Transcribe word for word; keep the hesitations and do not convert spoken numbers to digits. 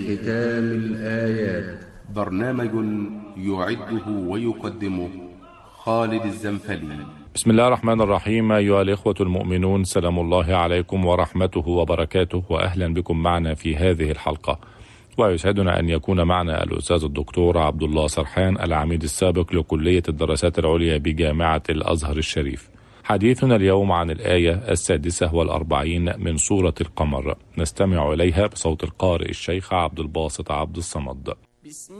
ختام الآيات. برنامج يعده ويقدمه خالد الزنفلي. بسم الله الرحمن الرحيم. أيها الإخوة المؤمنون، سلام الله عليكم ورحمته وبركاته، وأهلا بكم معنا في هذه الحلقة. ويسعدنا أن يكون معنا الأستاذ الدكتور عبد الله سرحان، العميد السابق لكلية الدراسات العليا بجامعة الأزهر الشريف. حديثنا اليوم عن الآية السادسة والأربعين من سورة القمر، نستمع إليها بصوت القارئ الشيخ عبد الباسط عبد الصمد.